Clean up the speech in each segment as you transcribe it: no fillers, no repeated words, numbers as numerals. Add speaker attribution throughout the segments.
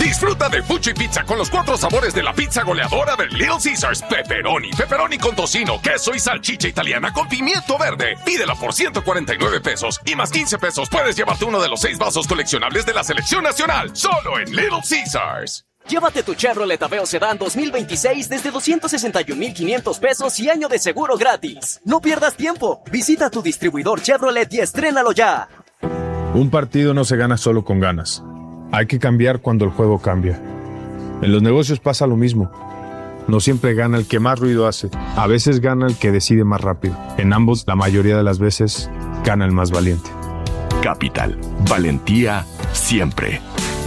Speaker 1: Disfruta de Fuchi Pizza con los 4 sabores de la pizza goleadora de Little Caesars. Pepperoni con tocino, queso y salchicha italiana con pimiento verde. Pídela por 149 pesos y más 15 pesos puedes llevarte uno de los 6 vasos coleccionables de la selección nacional. Solo en Little Caesars.
Speaker 2: Llévate tu Chevrolet Aveo Sedán 2026 desde 261,500 pesos y año de seguro gratis. No pierdas tiempo. Visita tu distribuidor Chevrolet y estrénalo ya.
Speaker 3: Un partido no se gana solo con ganas. Hay que cambiar cuando el juego cambia. En los negocios pasa lo mismo. No siempre gana el que más ruido hace. A veces gana el que decide más rápido. En ambos, la mayoría de las veces, gana el más valiente.
Speaker 4: Capital. Valentía siempre.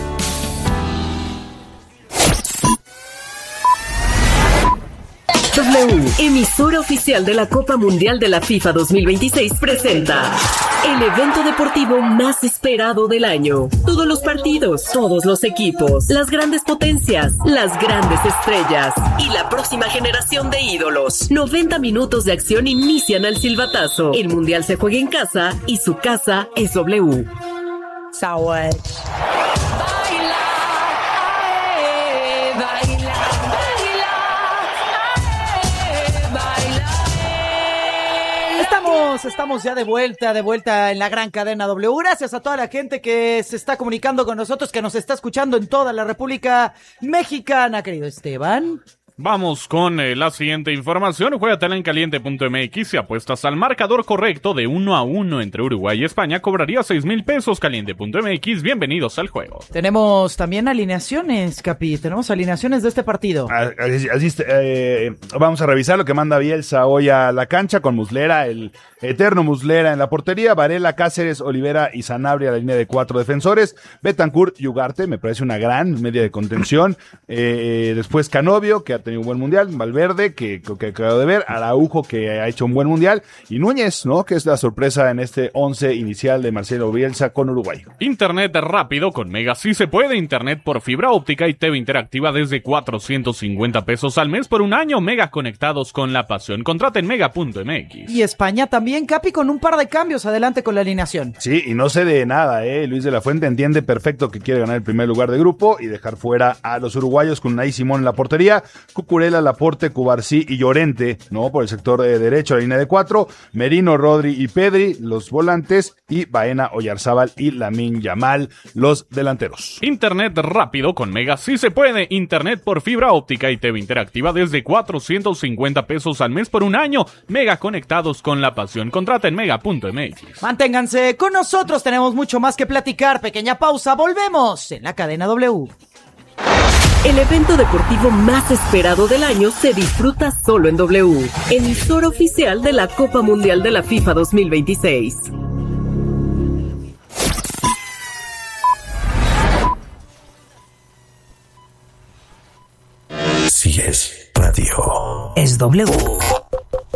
Speaker 5: W, emisora oficial de la Copa Mundial de la FIFA 2026, presenta el evento deportivo más esperado del año. Todos los partidos, todos los equipos, las grandes potencias, las grandes estrellas y la próxima generación de ídolos. 90 minutos de acción inician al silbatazo. El Mundial se juega en casa y su casa es W.
Speaker 6: Sabor. Estamos ya de vuelta en la gran cadena W. Gracias a toda la gente que se está comunicando con nosotros, que nos está escuchando en toda la República Mexicana, querido Esteban.
Speaker 7: Vamos con la siguiente información. Juégatela en caliente.mx. Si apuestas al marcador correcto de 1-1 entre Uruguay y España, cobraría 6,000 pesos. Caliente.mx. Bienvenidos al juego.
Speaker 6: Tenemos también alineaciones, Capi. Tenemos alineaciones de este partido.
Speaker 8: Vamos a revisar lo que manda Bielsa hoy a la cancha con Muslera, el eterno Muslera en la portería, Varela, Cáceres, Olivera y Sanabria, la línea de 4 defensores, Betancourt y Ugarte, me parece una gran media de contención. Después Canovio, que ha tenido un buen mundial, Valverde, que acabo de ver, Araujo, que ha hecho un buen mundial, y Núñez, ¿no? Que es la sorpresa en este 11 inicial de Marcelo Bielsa con Uruguay.
Speaker 7: Internet rápido con Mega sí se puede. Internet por fibra óptica y TV interactiva desde 450 pesos al mes por un año. Mega conectados con la pasión. Contrata en mega.mx.
Speaker 6: Y España también, Capi, con un par de cambios. Adelante con la alineación.
Speaker 8: Sí, y no sé de nada, Luis de la Fuente entiende perfecto que quiere ganar el primer lugar de grupo y dejar fuera a los uruguayos con Unai Simón en la portería, Cucurella, Laporte, Cubarsí y Llorente, ¿no? Por el sector derecho, la línea de 4, Merino, Rodri y Pedri, los volantes, y Baena, Oyarzábal y Lamine Yamal, los delanteros.
Speaker 7: Internet rápido con Mega sí se puede. Internet por fibra óptica y TV interactiva desde 450 pesos al mes por un año. Mega conectados con la pasión. Contrata en mega.mx.
Speaker 6: Manténganse con nosotros, tenemos mucho más que platicar. Pequeña pausa, volvemos en la cadena W.
Speaker 5: El evento deportivo más esperado del año se disfruta solo en W, emisora oficial de la Copa Mundial de la FIFA 2026.
Speaker 4: Si es radio,
Speaker 6: es W.